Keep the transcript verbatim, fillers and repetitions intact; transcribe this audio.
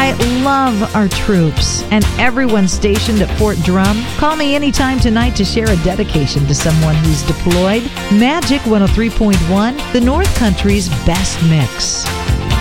I love our troops and everyone stationed at Fort Drum. Call me anytime tonight to share a dedication to someone who's deployed. Magic one oh three point one, the North Country's best mix.